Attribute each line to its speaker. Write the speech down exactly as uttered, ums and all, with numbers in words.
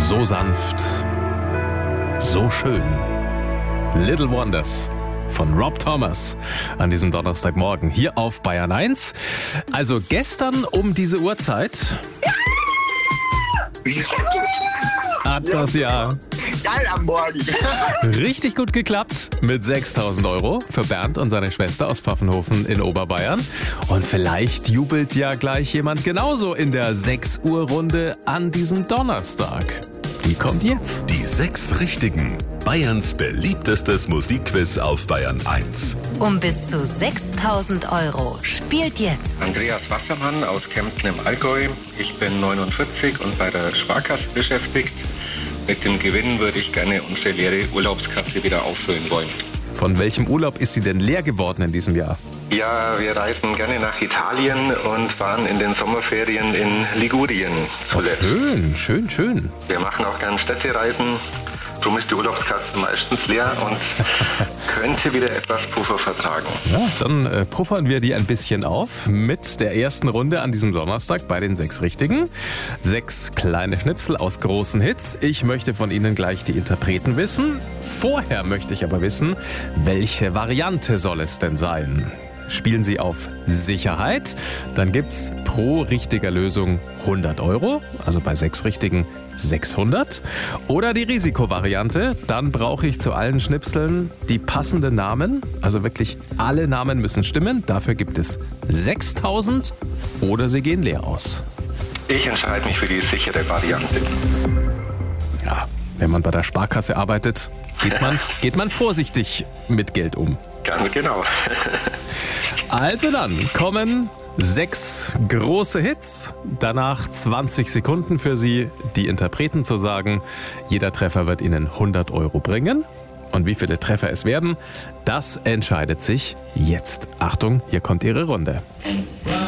Speaker 1: So sanft, so schön. Little Wonders von Rob Thomas an diesem Donnerstagmorgen hier auf Bayern eins. Also gestern um diese Uhrzeit hat das ja
Speaker 2: Geil am Morgen.
Speaker 1: richtig gut geklappt mit sechstausend Euro für Bernd und seine Schwester aus Pfaffenhofen in Oberbayern. Und vielleicht jubelt ja gleich jemand genauso in der sechs Uhr Runde an diesem Donnerstag. Die kommt jetzt.
Speaker 3: Die sechs Richtigen. Bayerns beliebtestes Musikquiz auf Bayern eins.
Speaker 4: Um bis zu sechstausend Euro spielt jetzt
Speaker 5: Andreas Wassermann aus Kempten im Allgäu. Ich bin neunundvierzig und bei der Sparkasse beschäftigt. Mit dem Gewinn würde ich gerne unsere leere Urlaubskasse wieder auffüllen wollen.
Speaker 1: Von welchem Urlaub ist sie denn leer geworden in diesem Jahr?
Speaker 5: Ja, wir reisen gerne nach Italien und waren in den Sommerferien in Ligurien zuletzt.
Speaker 1: Schön, schön, schön.
Speaker 5: Wir machen auch gerne Städtereisen. Darum ist die Urlaubskasse meistens leer und könnte wieder etwas Puffer vertragen.
Speaker 1: Ja, dann äh, puffern wir die ein bisschen auf mit der ersten Runde an diesem Donnerstag bei den sechs Richtigen. Sechs kleine Schnipsel aus großen Hits. Ich möchte von Ihnen gleich die Interpreten wissen. Vorher möchte ich aber wissen, welche Variante soll es denn sein? Spielen Sie auf Sicherheit, dann gibt's pro richtiger Lösung hundert Euro, also bei sechs Richtigen sechshundert. Oder die Risikovariante, dann brauche ich zu allen Schnipseln die passenden Namen, also wirklich alle Namen müssen stimmen. Dafür gibt es sechstausend oder Sie gehen leer aus.
Speaker 5: Ich entscheide mich für die sichere Variante.
Speaker 1: Ja, wenn man bei der Sparkasse arbeitet, geht man, geht man vorsichtig mit Geld um.
Speaker 5: Ganz genau.
Speaker 1: Also dann kommen sechs große Hits, danach zwanzig Sekunden für Sie, die Interpreten zu sagen. Jeder Treffer wird Ihnen hundert Euro bringen. Und wie viele Treffer es werden, das entscheidet sich jetzt. Achtung, hier kommt Ihre Runde.